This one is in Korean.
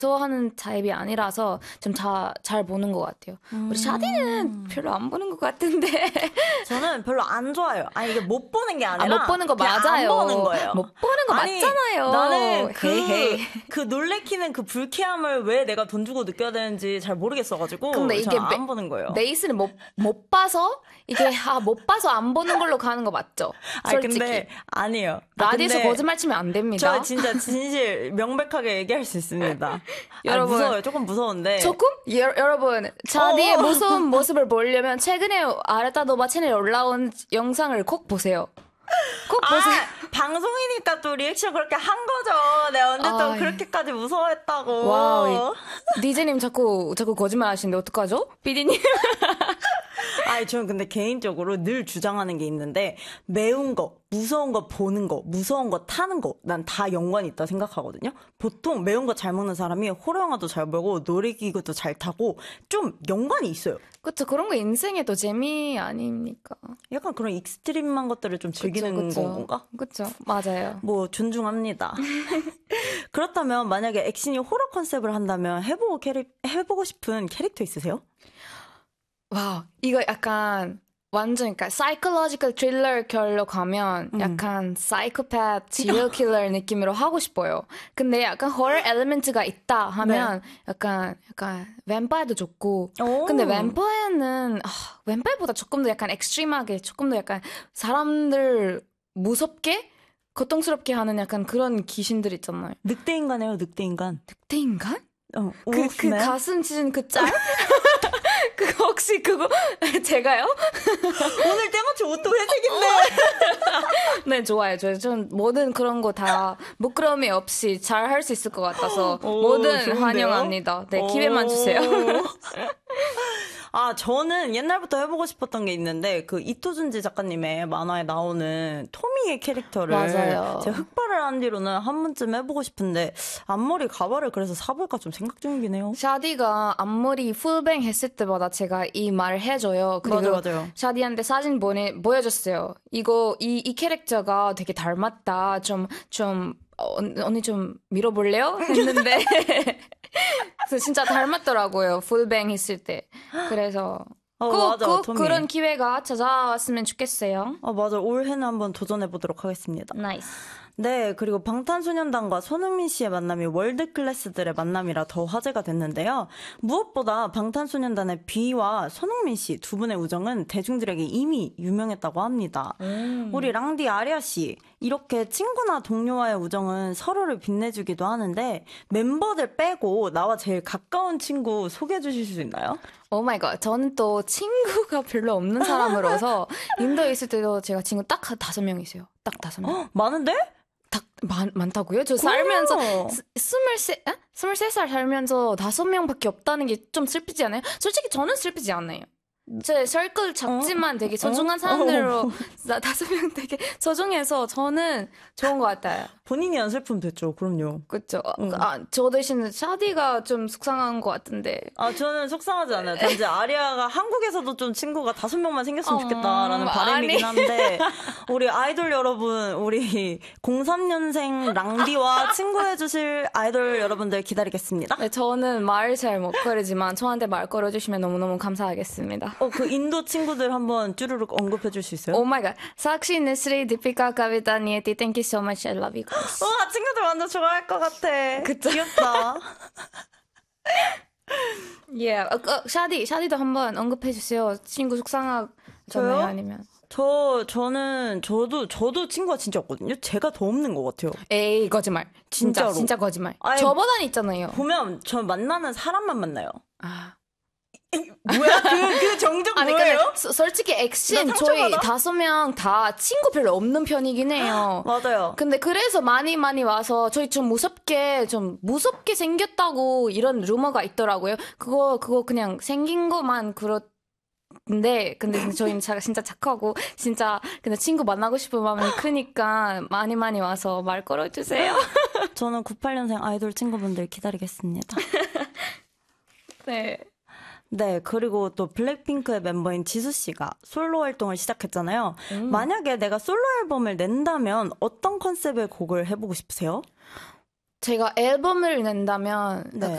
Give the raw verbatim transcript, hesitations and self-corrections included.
좋아하는 타입이 아니라서 좀 잘 보는 것 같아요. 음. 우리 샤디는 별로 안 보는 것 같은데. 저는 별로 안 좋아요. 아니 이게 못 보는 게 아니라 아, 못 보는 거 맞아요. 안 보는 거예요. 못 보는 거 아니, 맞잖아요. 나는 그, 그 놀래키는 그 불쾌함을 왜 내가 돈 주고 느껴야 되는지 잘 모르겠어가지고 근데 이게 안 보는 거예요. 베이스를 못, 못 봐서 이게 아, 못 봐서 안 보는 걸로 가는 거 맞죠? 솔직히. 아니, 근데 아니에요. 라디오에서 근데 거짓말 치면 안 됩니다. 저 진짜 진실 명백하게 얘기할 수 있습니다. 여러분, 아니, 무서워요. 조금 무서운데. 조금? 여, 여러분, 샤디의 무서운 모습을 보려면 최근에 아르타노바 채널에 올라온 영상을 꼭 보세요. 꼭 보세요. 아, 방송이니까 또 리액션 그렇게 한 거죠. 내가 언제 또 아, 그렇게까지 무서워했다고. 와우. 디제이님 자꾸, 자꾸 거짓말 하시는데 어떡하죠? 피디님. 아니, 저는 근데 개인적으로 늘 주장하는 게 있는데, 매운 거, 무서운 거 보는 거, 무서운 거 타는 거, 난 다 연관이 있다 생각하거든요? 보통 매운 거 잘 먹는 사람이 호러영화도 잘 보고, 놀이기구도 잘 타고, 좀 연관이 있어요. 그쵸, 그런 거 인생의 또 재미 아닙니까? 약간 그런 익스트림한 것들을 좀 즐기는 그쵸, 그쵸. 건가? 그쵸, 맞아요. 뭐, 존중합니다. 그렇다면, 만약에 액션이 호러 컨셉을 한다면, 해보고, 캐릭, 해보고 싶은 캐릭터 있으세요? 와, 이거 약간 완전 그러니까 사이콜로지컬 트릴러 결로 가면 음. 약간 사이코패스 시리얼 킬러 느낌으로 하고 싶어요. 근데 약간 호러 엘리멘트가 있다 하면 네. 약간 약간 뱀파이어도 좋고. 오. 근데 뱀파이어는 아, 뱀파이어보다 조금 더 약간 эк스트림하게 조금 더 약간 사람들 무섭게 고통스럽게 하는 약간 그런 귀신들 있잖아요. 늑대인간이에요, 늑대인간. 늑대인간? 어, 그, 그 가슴 찢은 그 짤? 그거 혹시 그거 제가요? 오늘 때마침 옷도 회색인데. 네, 좋아요. 저, 전 뭐든 그런 거 다 부끄러움이 없이 잘 할 수 있을 것 같아서 오, 뭐든 좋은데요? 환영합니다. 네, 기회만 주세요. 아, 저는 옛날부터 해보고 싶었던 게 있는데, 그, 이토준지 작가님의 만화에 나오는 토미의 캐릭터를. 맞아요. 제가 흑발을 한 뒤로는 한 번쯤 해보고 싶은데, 앞머리 가발을 그래서 사볼까 좀 생각 중이긴 해요. 샤디가 앞머리 풀뱅 했을 때마다 제가 이 말을 해줘요. 그리고 맞아, 맞아요. 샤디한테 사진 보내, 보여줬어요. 이거, 이, 이 캐릭터가 되게 닮았다. 좀, 좀, 어, 언니 좀 밀어볼래요? 했는데. 그래서 진짜 닮았더라고요. 풀뱅 했을 때. 그래서 어, 꼭, 맞아, 꼭 토미. 그런 기회가 찾아왔으면 좋겠어요. 아, 맞아. 올해는 한번 도전해보도록 하겠습니다. 나이스. 네, 그리고 방탄소년단과 손흥민 씨의 만남이 월드클래스들의 만남이라 더 화제가 됐는데요. 무엇보다 방탄소년단의 비와 손흥민 씨 두 분의 우정은 대중들에게 이미 유명했다고 합니다. 음. 우리 랑디 아리아 씨, 이렇게 친구나 동료와의 우정은 서로를 빛내주기도 하는데 멤버들 빼고 나와 제일 가까운 친구 소개해 주실 수 있나요? 오 마이 갓. 저는 또 친구가 별로 없는 사람으로서 인도에 있을 때도 제가 친구 딱 다섯 명 있어요. 딱 다섯 명. 많은데? 딱 많, 많다고요? 저 살면서 스, 스물세, 에? 스물세 살 살면서 다섯 명밖에 없다는 게 좀 슬프지 않아요? 솔직히 저는 슬프지 않아요. 제 설클 작지만 어? 되게 소중한 사람들로 어? 다섯 명 되게 소중해서 저는 좋은 것 같아요. 본인이 안 슬프면 됐죠. 그럼요. 그렇죠. 응. 아, 저 대신 샤디가 좀 속상한 것 같은데. 아, 저는 속상하지 않아요. 단지 아리아가 한국에서도 좀 친구가 다섯 명만 생겼으면 어, 좋겠다라는 바람이긴 한데 우리 아이돌 여러분, 우리 공삼 년생 랑디와 친구해주실 아이돌 여러분들 기다리겠습니다. 네, 저는 말 잘 못 걸지만 저한테 말 걸어주시면 너무너무 감사하겠습니다. 어, 그 인도 친구들 한번 쭈르륵 언급해 줄 수 있어요? 오 마이 갓. 사ක්시, 느스리, 디피카, 가비타, 니에티, thank you so much. I love you guys. 와, 친구들 완전 좋아할 것 같아. 그쵸? 귀엽다. yeah. 어, 어, 샤디, 샤디도 한번 언급해 주세요. 친구 속상하잖아요, 저요? 아니면. 저, 저는, 저도, 저도 친구가 진짜 없거든요? 제가 더 없는 것 같아요. 에이, 거짓말. 진짜, 진짜로. 진짜 거짓말. 아니, 저보다는 있잖아요. 보면, 저 만나는 사람만 만나요. 아. 뭐야? 그, 그 정적 아니, 뭐예요? 근데 소, 솔직히 액션 저희 다섯 명 다 친구 별로 없는 편이긴 해요. 맞아요. 근데 그래서 많이 많이 와서 저희 좀 무섭게 좀 무섭게 생겼다고 이런 루머가 있더라고요. 그거 그거 그냥 생긴 것만 그렇. 근데 근데 저희는 진짜 착하고 진짜 근데 친구 만나고 싶은 마음이 크니까 많이 많이 와서 말 걸어주세요. 저는 구십팔 년생 아이돌 친구분들 기다리겠습니다. 네. 네, 그리고 또 블랙핑크의 멤버인 지수씨가 솔로 활동을 시작했잖아요. 음. 만약에 내가 솔로 앨범을 낸다면 어떤 컨셉의 곡을 해보고 싶으세요? 제가 앨범을 낸다면 네.